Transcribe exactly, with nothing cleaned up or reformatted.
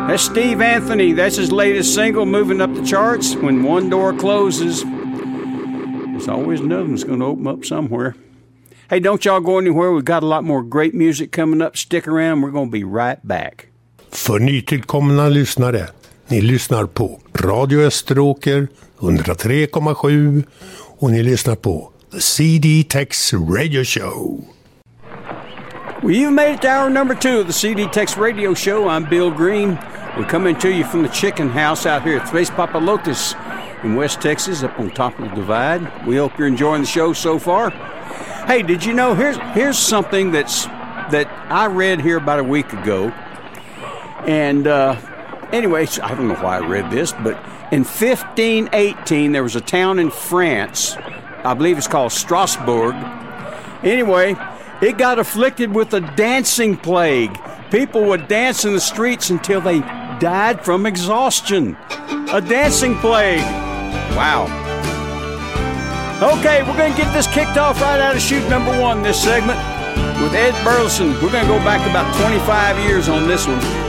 That's Steve Anthony. That's his latest single, moving up the charts. When one door closes, there's always another one's going to open up somewhere. Hey, don't y'all go anywhere. We've got a lot more great music coming up. Stick around. We're going to be right back. För nytillkomna lyssnare, ni lyssnar på Radio Österåker hundratre komma sju och ni lyssnar på The C D Tex Radio Show. Well, you've made it to hour number two of the C D Tex Radio Show. I'm Bill Green. We're coming to you from the chicken house out here at Tres Papalotes in West Texas, up on top of the divide. We hope you're enjoying the show so far. Hey, did you know, here's here's something that's that I read here about a week ago. And uh, anyways, I don't know why I read this, but in fifteen eighteen, there was a town in France, I believe it's called Strasbourg. Anyway, it got afflicted with a dancing plague. People would dance in the streets until they died from exhaustion. A dancing plague. Wow. Okay, we're going to get this kicked off right out of shoot number one, this segment, with Ed Burleson. We're going to go back about twenty-five years on this one.